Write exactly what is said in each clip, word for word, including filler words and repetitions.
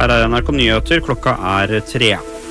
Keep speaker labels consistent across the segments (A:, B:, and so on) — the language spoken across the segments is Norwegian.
A: Her er N R K Nyheter, klokka er tre.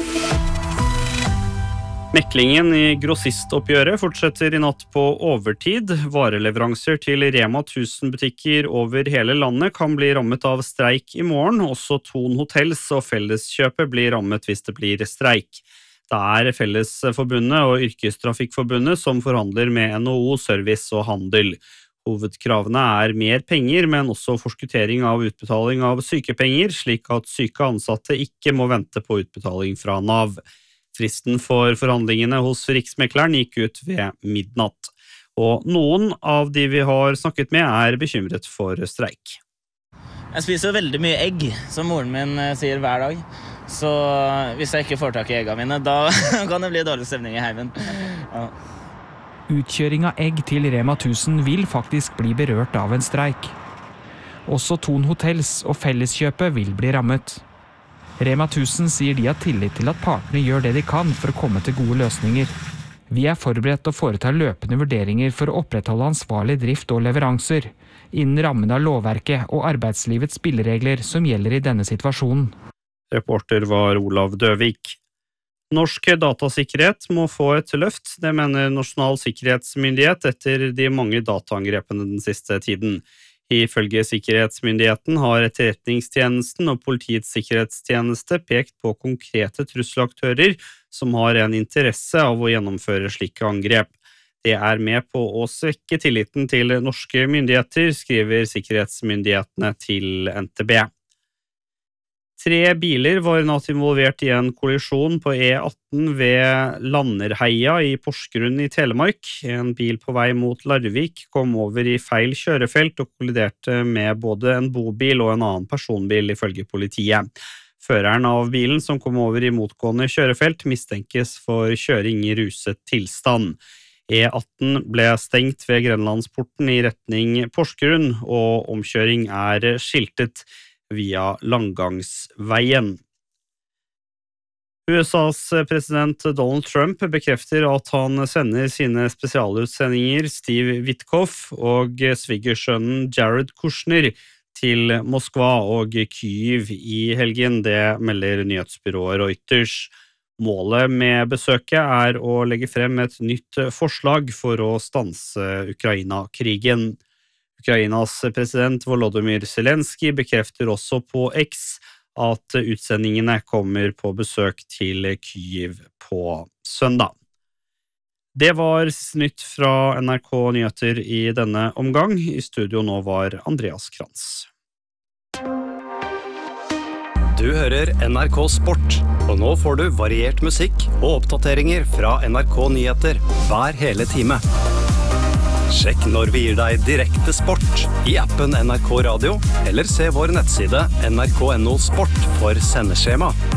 A: Meklingen i grossistoppgjøret fortsetter i natt på overtid. Vareleveranser til Rema tusen butikker over hele landet kan bli rammet av streik i morgen. Også Thon Hotels og Felleskjøpet blir rammet hvis det blir streik. Det er Fellesforbundet og Yrkestrafikkforbundet som forhandler med N H O Service og Handel. Hovedkravene er mer penger, men også forskuttering av utbetaling av sykepenger, slik at syke ansatte ikke må vente på utbetaling fra Nav. Fristen for forhandlingene hos Riksmekleren gikk ut ved midnatt, og noen av de vi har snakket med er bekymret for streik.
B: Jeg spiser veldig mye egg, som moren min sier hver dag. Så hvis jeg ikke får tak i eggene mine, da kan det bli dårlig stemning i heimen. Ja.
C: Utkjøring av egg til Rema tusen vil faktisk bli berørt av en streik. Også Thon Hotels og Felleskjøpet vil bli rammet. Rema tusen sier de har tillit til at partene gjør det de kan for å komme til gode løsninger. Vi er forberedt å foreta løpende vurderinger for å opprettholde ansvarlig drift og leveranser, innen rammen av lovverket og arbeidslivets spilleregler som gjelder i denne situasjonen.
A: Reporter var Olav Døvik. Norsk datasikkerhet må få et løft, det mener Nasjonal sikkerhetsmyndighet etter de mange dataangrepene den siste tiden. Ifølge sikkerhetsmyndigheten har etterretningstjenesten og politiets sikkerhetstjeneste pekt på konkrete trusselaktører som har en interesse av å gjennomføre slike angrep. Det er med på å svekke tilliten til norske myndigheter, skriver sikkerhetsmyndighetene til N T B. Tre biler var natt involvert i en kollisjon på E atten ved Landerheia i Porsgrunn i Telemark. En bil på vei mot Larvik kom over i feil kjørefelt og kolliderte med både en bobil og en annen personbil ifølge politiet. Føreren av bilen som kom over i motgående kjørefelt mistenkes for kjøring i ruset tilstand. E atten ble stengt ved Grenlandsporten i retning Porsgrunn, og omkjøring er skiltet via Langgangsveien. U S A's president Donald Trump bekrefter at han sender sine spesialutsendinger Steve Witkoff og svigersønnen Jared Kushner til Moskva og Kyiv i helgen, det melder nyhetsbyrået Reuters. Målet med besøket er å legge frem et nytt forslag for å stanse Ukraina-krigen. Ukrainas president Volodymyr Zelensky bekrefter også på X at utsendingene kommer på besøk til Kyiv på søndag. Det var nytt fra N R K Nyheter i denne omgang. I studio nå var Andreas Krantz.
D: Du hører N R K Sport, og nå får du variert musikk og oppdateringer fra N R K Nyheter hver hele time. Sjekk når vi gir deg direkte sport i appen N R K Radio, eller se vår nettside N R K punktum no sport for sendeskjema.